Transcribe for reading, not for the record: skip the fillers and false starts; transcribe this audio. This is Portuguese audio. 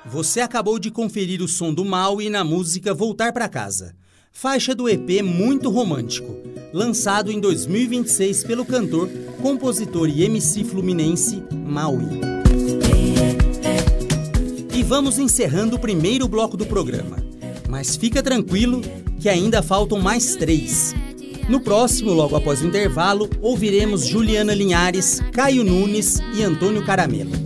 Você acabou de conferir o som do Maui na música Voltar Pra Casa, faixa do EP Muito Romântico, lançado em 2026 pelo cantor, compositor e MC fluminense Maui. E vamos encerrando o primeiro bloco do programa, mas fica tranquilo que ainda faltam mais 3. No próximo, logo após o intervalo, ouviremos Juliana Linhares, Caio Nunes e Antônio Caramelo.